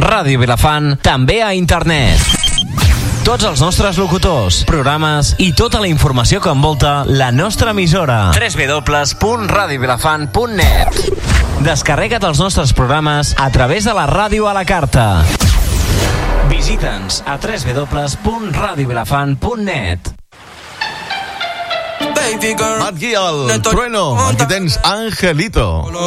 Ràdio Vilafant, també a internet. Tots els nostres locutors, programes i tota la informació que envolta la nostra emissora. www.radiovilafant.net. Descarrega't els nostres programes a través de la ràdio a la carta. Visita'ns a www.radiovilafant.net. Aquí el Trueno, aquí tens Angelito.